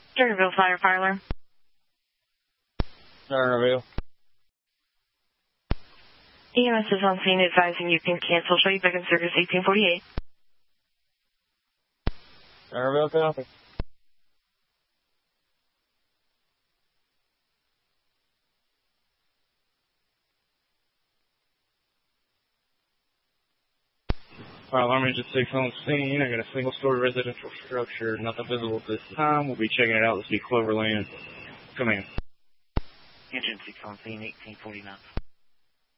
Durganville Fire Parlor. Durganville. EMS is on scene advising you can cancel. Show you back in service 1848. Durganville, copy. Fire alarm engine 6 on scene. I got a single-story residential structure, nothing visible at this time. We'll be checking it out. Let's be Cloverland. Come in. Engine 6 on scene 1849.